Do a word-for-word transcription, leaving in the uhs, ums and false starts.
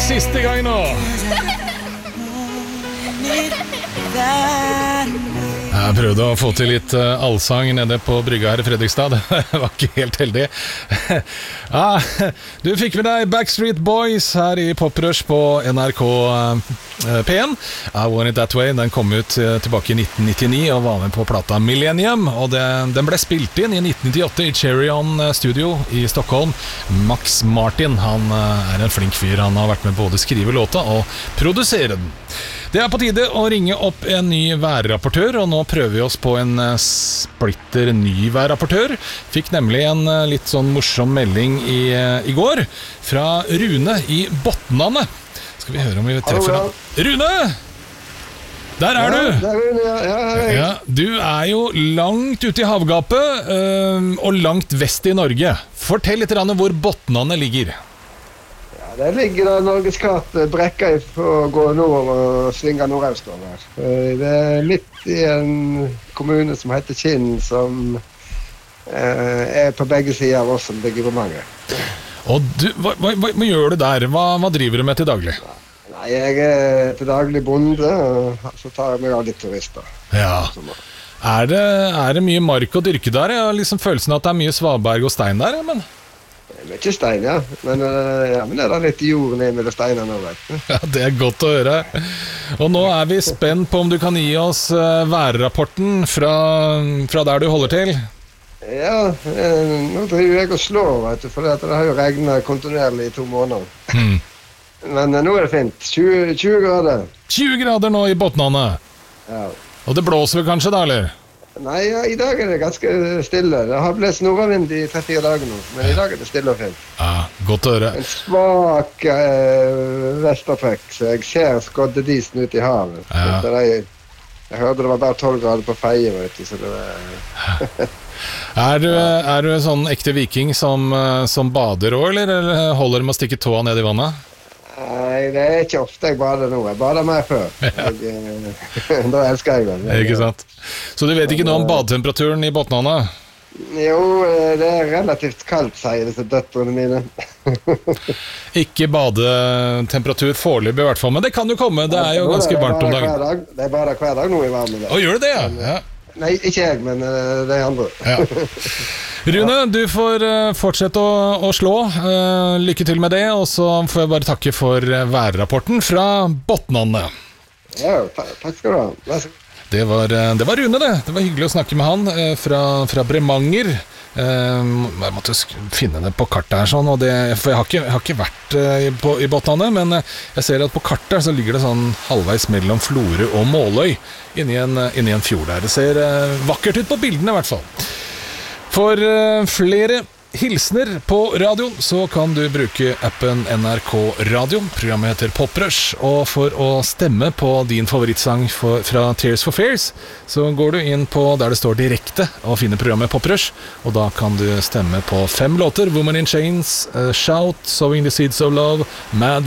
siste gang nå. Jeg prøvde å få til litt uh, allsang nede på brygga her i Fredrikstad. Det var ikke helt heldig. ah, du fikk med deg Backstreet Boys her i Poprush på N R K uh, P en. I Want It That Way. Den kom ut uh, tilbake i nitten nittini og var med på plata Millennium. Og det, den ble spilt inn i nitten nittiåtte i Cherry On Studio i Stockholm. Max Martin, han uh, er en flink fyr. Han har vært med både å skrive låta og produsere den. Det er på tide å ringe opp en ny værrapportør, og nå prøver vi oss på en splitter ny værrapportør. Fikk nemlig en litt sånn morsom melding i, i går fra Rune i Botnane. Skal vi høre om vi treffer han. Rune! Der er du! Ja, der er Rune, ja. Ja, hei. Ja, du er jo langt ute i havgapet, øh, og langt vest i Norge. Fortell litt om hvor Botnane ligger. Det ligger da Norges kart brekka for å gå nord og svinge nordøstover. Det er litt i en kommune som heter Kinn, som eh, er på begge sider av oss som ligger på mange. Og du, hva, hva, hva gjør du der? Hva, hva driver du med til daglig? Nei, jeg er til daglig bonde, og så tar jeg meg av litt turister. Ja. Er det, er det mye mark å dyrke der? Jeg har liksom følelsen at det er mye svaberg og stein der, men... Det er ikke stein, ja. Men, ja, men det er da litt jord ned med steinene nå, vet du. Ja, det er godt å høre. Og nå er vi spent på om du kan gi oss værrapporten fra, fra der du holder til. Ja, nå driver jeg og slår, vet du, for det har jo regnet kontinuerlig i to måneder. Mm. Men nå er det fint. tjue, tjue grader. tjue grader nå i Botnane. Ja. Og det blåser vel kanskje da, eller? Nei, ja, i dag er det ganske stille. Det har blitt nordavind i tre-fire dager nå, men i dag er det stille og fint. Ja, godt å høre. En svak eh, vestertrekk, så jeg ser skoddedisen ut i havet. Ja. Jeg, jeg hørte det var bare tolv grader på feie, vet du, så det var... er, du, er du en sånn ekte viking som, som bader også, eller, eller holder med å stikke tåa ned i vannet? Nei, det er ikke ofte jeg bader nå. Jeg bader mer før. Jeg, da elsker jeg det. Ikke sant? Så du vet ikke noe om badetemperaturen i Botnane? Jo, det er relativt kaldt, sier disse døtrene mine. Ikke badetemperatur foreløpig i hvert fall, men det kan jo komme. Det er jo ganske varmt om dagen. Det er bare hver dag nå i varmen. Å, gjør det det, ja? ja. Nei, ikke jeg, men uh, det er andre. Ja. Rune, du får uh, fortsette å, å slå. Uh, lykke til med det, og så får jeg bare takke for uh, værrapporten fra Botnane. Ja, ta takk skal du ha. Det var, uh, det var Rune, det. Det var hyggelig å snakke med han uh, fra, fra Bremanger. Uh, jeg måtte finne det på kartet her sånn, og det, for jeg har ikke, jeg har ikke vært uh, i, på, i Botnane, men uh, jeg ser at på kartet så ligger det sånn halvveis mellom Florø og Måløy inni en, uh, inni en fjord der. Det ser uh, vakkert ut på bildene i hvert fall. For uh, flere hilsner på radioen så kan du bruke appen N R K Radio. Programmet heter Poprush, og for å stemme på din favorittsang for, fra Tears for Fears, så går du inn på der det står direkte og finner programmet Poprush, og da kan du stemme på fem låter: Woman in Chains, uh, Shout, Sowing the Seeds of Love, Mad